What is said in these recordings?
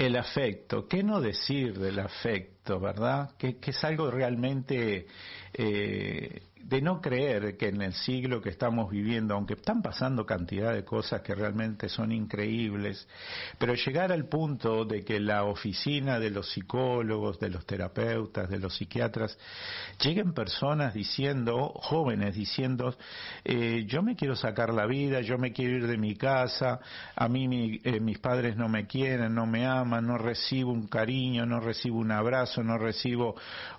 El afecto, ¿qué no decir del afecto, verdad? Que es algo realmente de no creer que en el siglo que estamos viviendo, aunque están pasando cantidad de cosas que realmente son increíbles, pero llegar al punto de que la oficina de los psicólogos, de los terapeutas, de los psiquiatras, lleguen personas diciendo, jóvenes diciendo, yo me quiero sacar la vida, yo me quiero ir de mi casa, a mí mis padres no me quieren, no me aman, no recibo un cariño, no recibo un abrazo, no recibo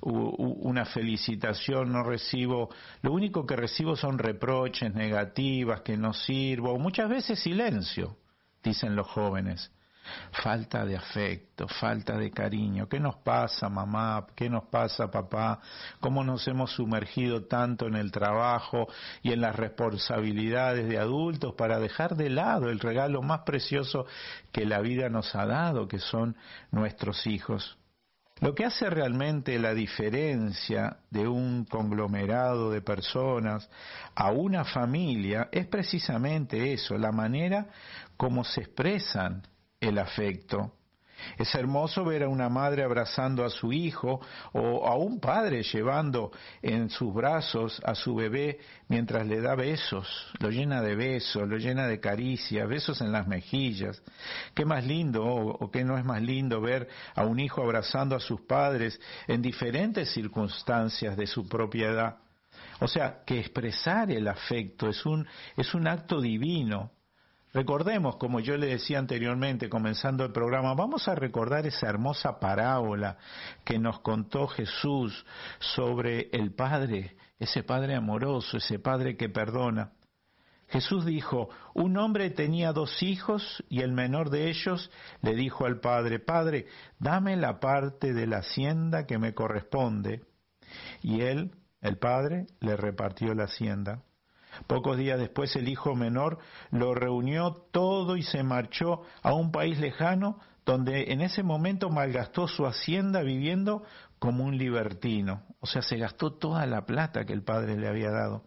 una felicitación, no recibo, lo único que recibo son reproches, negativas, que no sirvo, muchas veces silencio, dicen los jóvenes. Falta de afecto, falta de cariño. ¿Qué nos pasa, mamá? ¿Qué nos pasa, papá? ¿Cómo nos hemos sumergido tanto en el trabajo y en las responsabilidades de adultos para dejar de lado el regalo más precioso que la vida nos ha dado, que son nuestros hijos? Lo que hace realmente la diferencia de un conglomerado de personas a una familia es precisamente eso, la manera como se expresan el afecto. Es hermoso ver a una madre abrazando a su hijo o a un padre llevando en sus brazos a su bebé mientras le da besos, lo llena de besos, lo llena de caricias, besos en las mejillas. ¿Qué más lindo o qué no es más lindo ver a un hijo abrazando a sus padres en diferentes circunstancias de su propia edad? O sea, que expresar el afecto es un acto divino. Recordemos, como yo le decía anteriormente, comenzando el programa, vamos a recordar esa hermosa parábola que nos contó Jesús sobre el Padre, ese Padre amoroso, ese Padre que perdona. Jesús dijo, un hombre tenía 2 hijos y el menor de ellos le dijo al padre, Padre, dame la parte de la hacienda que me corresponde. Y él, el padre, le repartió la hacienda. Pocos días después el hijo menor lo reunió todo y se marchó a un país lejano donde en ese momento malgastó su hacienda viviendo como un libertino. O sea, se gastó toda la plata que el padre le había dado.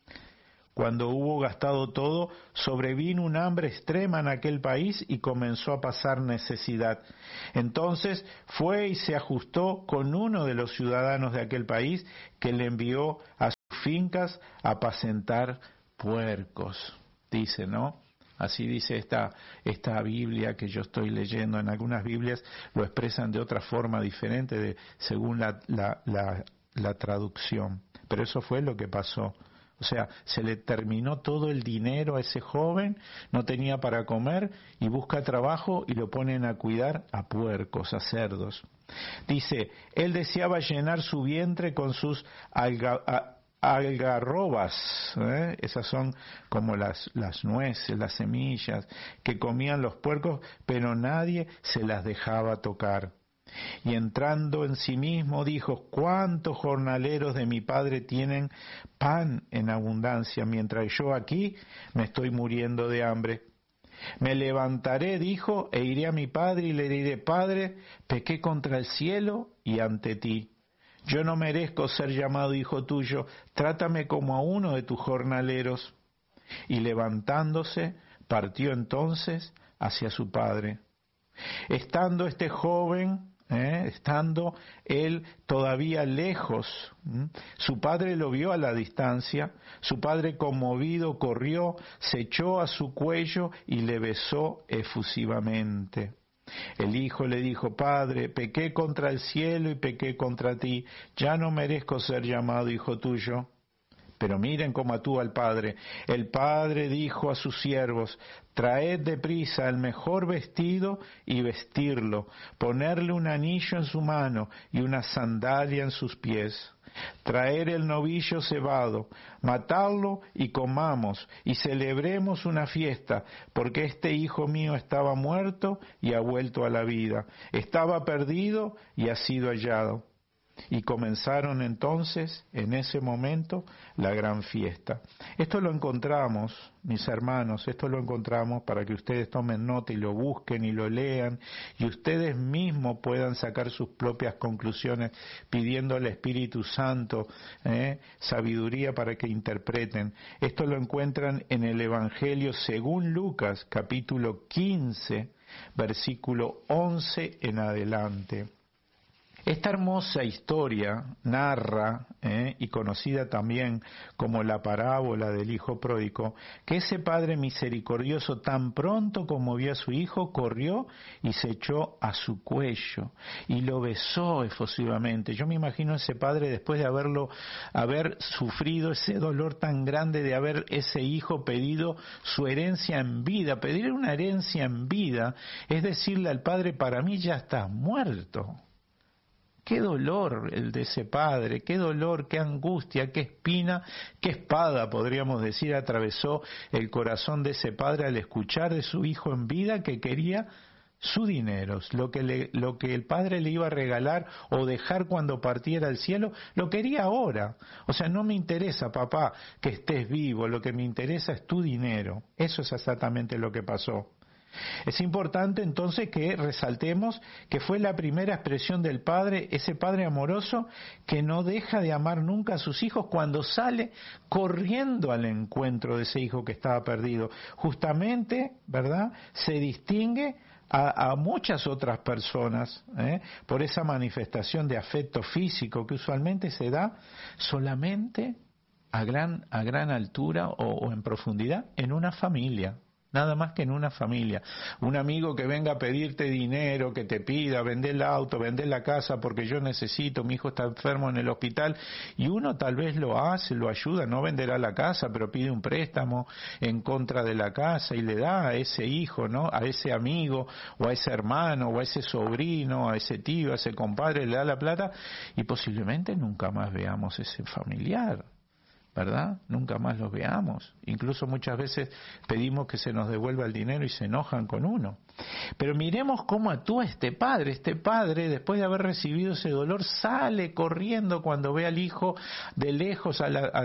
Cuando hubo gastado todo, sobrevino un hambre extrema en aquel país y comenzó a pasar necesidad. Entonces fue y se ajustó con uno de los ciudadanos de aquel país que le envió a fincas a apacentar puercos, dice, ¿no? Así dice esta Biblia que yo estoy leyendo. En algunas Biblias lo expresan de otra forma diferente según la traducción. Pero eso fue lo que pasó. O sea, se le terminó todo el dinero a ese joven, no tenía para comer y busca trabajo y lo ponen a cuidar a puercos, a cerdos. Dice, él deseaba llenar su vientre con sus algarrobas, esas son como las nueces, las semillas que comían los puercos, pero nadie se las dejaba tocar. Y entrando en sí mismo dijo, ¿cuántos jornaleros de mi padre tienen pan en abundancia, mientras yo aquí me estoy muriendo de hambre? Me levantaré, dijo, e iré a mi padre y le diré, Padre, pequé contra el cielo y ante ti. Yo no merezco ser llamado hijo tuyo, trátame como a uno de tus jornaleros. Y levantándose, partió entonces hacia su padre. Estando este joven, estando él todavía lejos, su padre lo vio a la distancia, su padre conmovido corrió, se echó a su cuello y le besó efusivamente. El hijo le dijo, Padre, pequé contra el cielo y pequé contra ti, ya no merezco ser llamado hijo tuyo. Pero miren cómo actúa el padre. El padre dijo a sus siervos, traed deprisa el mejor vestido y vestirlo, ponerle un anillo en su mano y una sandalia en sus pies. Traer el novillo cebado, matarlo y comamos y celebremos una fiesta, porque este hijo mío estaba muerto y ha vuelto a la vida, estaba perdido y ha sido hallado. Y comenzaron entonces, en ese momento, la gran fiesta. Esto lo encontramos, mis hermanos, esto lo encontramos para que ustedes tomen nota y lo busquen y lo lean, y ustedes mismos puedan sacar sus propias conclusiones, pidiendo al Espíritu Santo sabiduría para que interpreten. Esto lo encuentran en el Evangelio según Lucas, capítulo 15, versículo 11 en adelante. Esta hermosa historia narra, y conocida también como la parábola del hijo pródigo, que ese padre misericordioso tan pronto como vio a su hijo, corrió y se echó a su cuello y lo besó efusivamente. Yo me imagino a ese padre después de haber sufrido ese dolor tan grande de haber ese hijo pedido su herencia en vida. Pedir una herencia en vida es decirle al padre: para mí ya estás muerto. Qué dolor el de ese padre, qué dolor, qué angustia, qué espina, qué espada, podríamos decir, atravesó el corazón de ese padre al escuchar de su hijo en vida que quería su dinero, lo que el padre le iba a regalar o dejar cuando partiera al cielo, lo quería ahora. O sea, no me interesa, papá, que estés vivo, lo que me interesa es tu dinero. Eso es exactamente lo que pasó. Es importante entonces que resaltemos que fue la primera expresión del Padre, ese Padre amoroso que no deja de amar nunca a sus hijos cuando sale corriendo al encuentro de ese hijo que estaba perdido. Justamente, ¿verdad?, se distingue a muchas otras personas por esa manifestación de afecto físico que usualmente se da solamente a gran altura o en profundidad en una familia. Nada más que en una familia. Un amigo que venga a pedirte dinero, que te pida, vende el auto, vende la casa porque yo necesito, mi hijo está enfermo en el hospital, y uno tal vez lo hace, lo ayuda, no venderá la casa, pero pide un préstamo en contra de la casa y le da a ese hijo, ¿no?, a ese amigo, o a ese hermano, o a ese sobrino, a ese tío, a ese compadre, le da la plata, y posiblemente nunca más veamos ese familiar, ¿verdad? Nunca más los veamos. Incluso muchas veces pedimos que se nos devuelva el dinero y se enojan con uno. Pero miremos cómo actúa este padre. Este padre, después de haber recibido ese dolor, sale corriendo cuando ve al hijo de lejos, a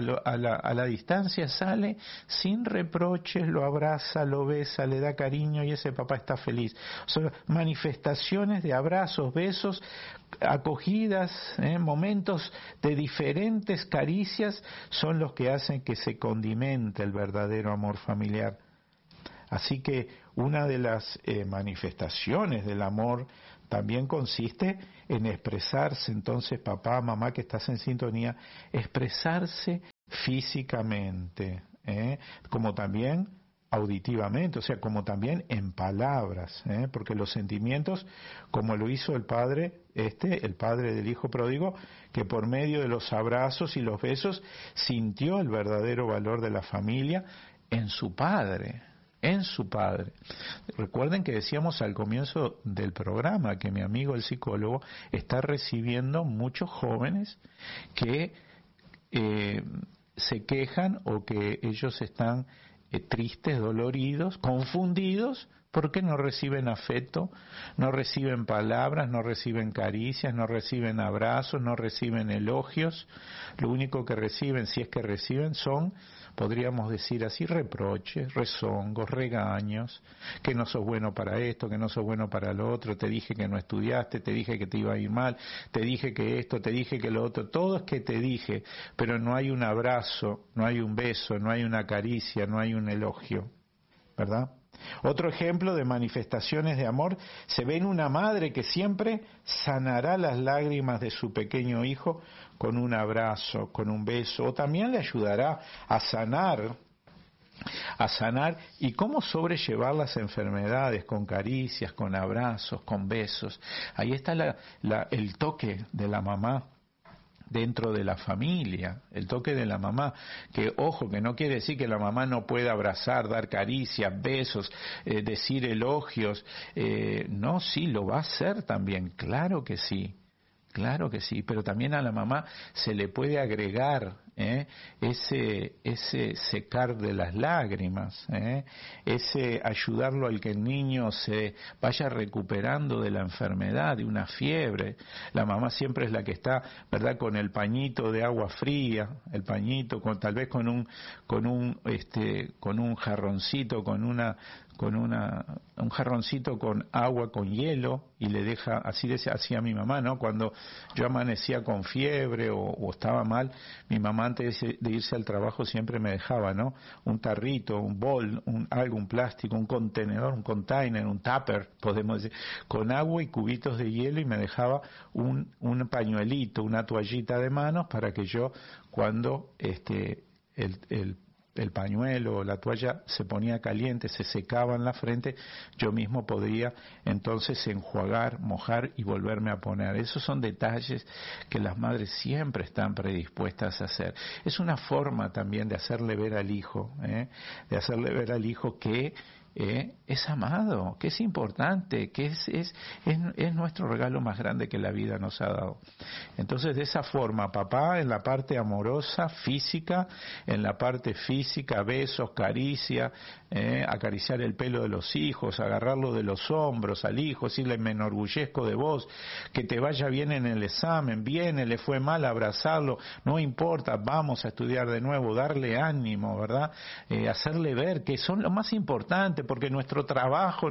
la distancia, sale sin reproches, lo abraza, lo besa, le da cariño y ese papá está feliz. Son manifestaciones de abrazos, besos, acogidas, momentos de diferentes caricias son los que hacen que se condimente el verdadero amor familiar. Así que una de las manifestaciones del amor también consiste en expresarse. Entonces, papá, mamá, que estás en sintonía, expresarse físicamente, como también auditivamente, o sea, como también en palabras, porque los sentimientos, como lo hizo el padre del hijo pródigo, que por medio de los abrazos y los besos sintió el verdadero valor de la familia en su padre. Recuerden que decíamos al comienzo del programa que mi amigo el psicólogo está recibiendo muchos jóvenes que se quejan o que ellos están tristes, doloridos, confundidos, porque no reciben afecto, no reciben palabras, no reciben caricias, no reciben abrazos, no reciben elogios. Lo único que reciben, si es que reciben, son, podríamos decir así, reproches, rezongos, regaños, que no sos bueno para esto, que no sos bueno para lo otro, te dije que no estudiaste, te dije que te iba a ir mal, te dije que esto, te dije que lo otro, todo es que te dije, pero no hay un abrazo, no hay un beso, no hay una caricia, no hay un elogio, ¿verdad? Otro ejemplo de manifestaciones de amor se ve en una madre que siempre sanará las lágrimas de su pequeño hijo con un abrazo, con un beso, o también le ayudará a sanar y cómo sobrellevar las enfermedades con caricias, con abrazos, con besos. Ahí está el toque de la mamá dentro de la familia, el toque de la mamá, que ojo, que no quiere decir que la mamá no pueda abrazar, dar caricias, besos, decir elogios, no, sí, lo va a hacer también, claro que sí, pero también a la mamá se le puede agregar ese secar de las lágrimas, ese ayudarlo al que el niño se vaya recuperando de la enfermedad, de una fiebre. La mamá siempre es la que está, ¿verdad?, con el pañito de agua fría, el pañito, tal vez con un jarroncito, un jarroncito con agua con hielo, y le deja, así hacía mi mamá, ¿no? Cuando yo amanecía con fiebre o estaba mal, mi mamá antes de irse al trabajo siempre me dejaba, ¿no?, un tarrito, un bol, un plástico, un contenedor, un container, un tupper, podemos decir, con agua y cubitos de hielo, y me dejaba un pañuelito, una toallita de manos, para que yo, cuando el pañuelo o la toalla se ponía caliente, se secaba en la frente, yo mismo podría entonces enjuagar, mojar y volverme a poner. Esos son detalles que las madres siempre están predispuestas a hacer. Es una forma también de hacerle ver al hijo, que es amado, que es importante, que es nuestro regalo más grande que la vida nos ha dado. Entonces, de esa forma, papá, en la parte amorosa, física, besos, caricia, acariciar el pelo de los hijos, agarrarlo de los hombros al hijo, decirle: me enorgullezco de vos, que te vaya bien en el examen, viene, le fue mal, abrazarlo, no importa, vamos a estudiar de nuevo, darle ánimo, ¿verdad? Hacerle ver que son lo más importante, porque nuestro trabajo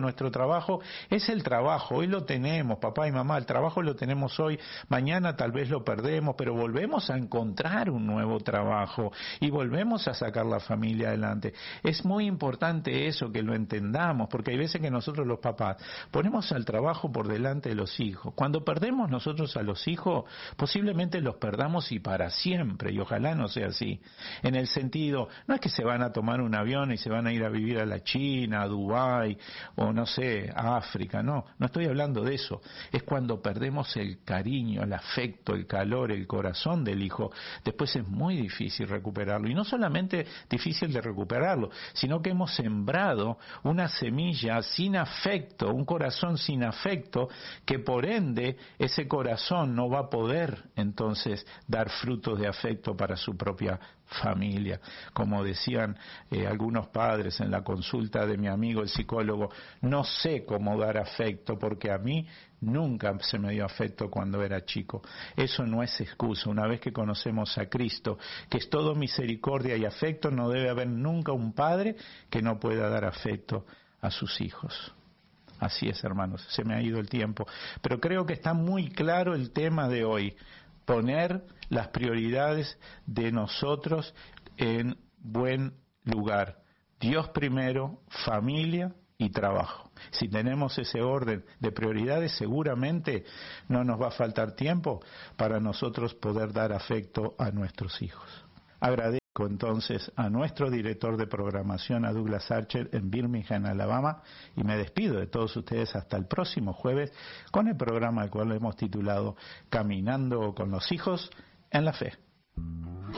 es el trabajo. Hoy lo tenemos, papá y mamá, el trabajo lo tenemos hoy, mañana tal vez lo perdemos, pero volvemos a encontrar un nuevo trabajo y volvemos a sacar la familia adelante. Es muy importante eso, que lo entendamos, porque hay veces que nosotros los papás ponemos al trabajo por delante de los hijos. Cuando perdemos nosotros a los hijos, posiblemente los perdamos y para siempre, y ojalá no sea así. En el sentido, no es que se van a tomar un avión y se van a ir a vivir a la China, a Dubái, o no sé, a África, no estoy hablando de eso. Es cuando perdemos el cariño, el afecto, el calor, el corazón del hijo, después es muy difícil recuperarlo, y no solamente difícil de recuperarlo, sino que hemos sembrado una semilla sin afecto, un corazón sin afecto, que por ende ese corazón no va a poder entonces dar frutos de afecto para su propia familia. Como decían algunos padres en la consulta de mi amigo el psicólogo: no sé cómo dar afecto, porque a mí nunca se me dio afecto cuando era chico. Eso no es excusa. Una vez que conocemos a Cristo, que es todo misericordia y afecto, no debe haber nunca un padre que no pueda dar afecto a sus hijos. Así es, hermanos, se me ha ido el tiempo, pero creo que está muy claro el tema de hoy: poner las prioridades de nosotros en buen lugar. Dios primero, familia y trabajo. Si tenemos ese orden de prioridades, seguramente no nos va a faltar tiempo para nosotros poder dar afecto a nuestros hijos. Agradezco entonces a nuestro director de programación, a Douglas Archer, en Birmingham, Alabama, y me despido de todos ustedes hasta el próximo jueves con el programa al cual hemos titulado Caminando con los hijos en la Fe.